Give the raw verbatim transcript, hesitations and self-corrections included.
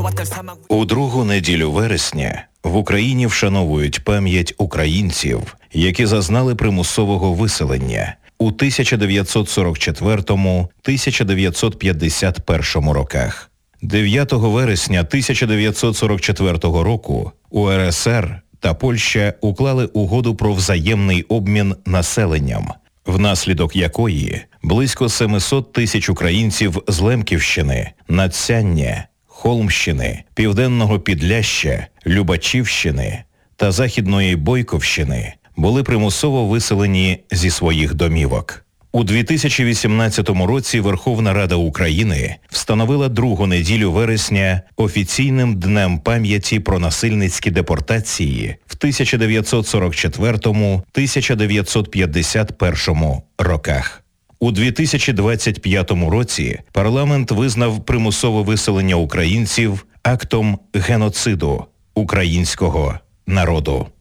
У другу неділю вересня в Україні вшановують пам'ять українців, які зазнали примусового виселення у тисяча дев'ятсот сорок четвертому - тисяча дев'ятсот п'ятдесят першому роках. дев'ятого вересня тисяча дев'ятсот сорок четвертого року У Ер Ес Ер та Польща уклали угоду про взаємний обмін населенням, внаслідок якої близько семисот тисяч українців з Лемківщини, Надсяння, Холмщини, Південного Підляшшя, Любачівщини та Західної Бойковщини були примусово виселені зі своїх домівок. У дві тисячі вісімнадцятому році Верховна Рада України встановила другу неділю вересня офіційним днем пам'яті про насильницькі депортації в тисяча дев'ятсот сорок четвертому - тисяча дев'ятсот п'ятдесят першому роках. У дві тисячі двадцять п'ятому році парламент визнав примусове виселення українців актом геноциду українського народу.